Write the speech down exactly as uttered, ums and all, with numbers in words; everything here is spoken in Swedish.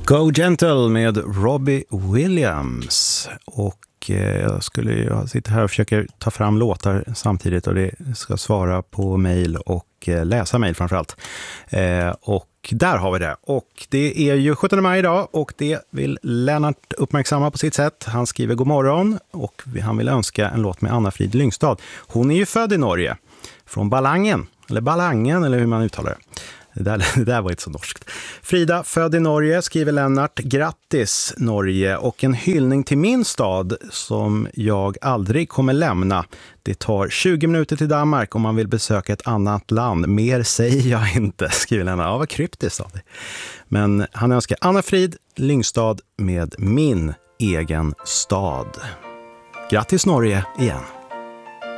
Go Gentle med Robbie Williams. Och eh, jag skulle jag sitter här och försöker ta fram låtar samtidigt, och det ska svara på mejl och eh, läsa mejl framförallt. Eh, och där har vi det. Och det är ju sjuttonde maj idag, och det vill Lennart uppmärksamma på sitt sätt. Han skriver god morgon, och han vill önska en låt med Anna-Frid Lyngstad. Hon är ju född i Norge, från Ballangen, eller Ballangen, eller hur man uttalar det. Det där, det där var inte så norskt. Frida, född i Norge, skriver Lennart. Grattis Norge, och en hyllning till min stad som jag aldrig kommer lämna. Det tar tjugo minuter till Danmark om man vill besöka ett annat land. Mer säger jag inte, skriver Lennart. Ja, vad kryptiskt av det. Men han önskar Anna-Frid Lyngstad med Min egen stad. Grattis Norge igen.